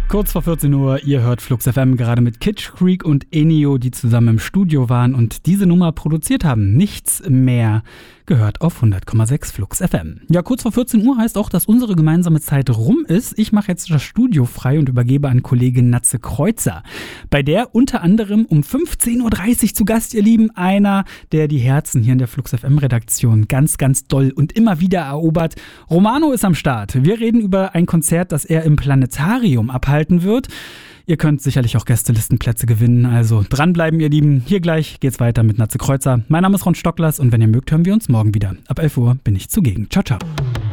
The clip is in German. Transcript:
Kurz vor 14 Uhr, ihr hört Flux FM gerade mit Kitsch Creek und Enio, die zusammen im Studio waren und diese Nummer produziert haben. Nichts mehr gehört auf 100,6 Flux FM. Ja, kurz vor 14 Uhr heißt auch, dass unsere gemeinsame Zeit rum ist. Ich mache jetzt das Studio frei und übergebe an Kollegin Natze Kreuzer, bei der unter anderem um 15.30 Uhr zu Gast, ihr Lieben, einer, der die Herzen hier in der Flux FM Redaktion ganz, ganz doll und immer wieder erobert. Romano ist am Start. Wir reden über ein Konzert, das er im Planetarium abhalten wird. Ihr könnt sicherlich auch Gästelistenplätze gewinnen, also dranbleiben, ihr Lieben. Hier gleich geht's weiter mit Natze Kreuzer. Mein Name ist Ron Stocklers und wenn ihr mögt, hören wir uns morgen wieder. Ab 11 Uhr bin ich zugegen. Ciao, ciao.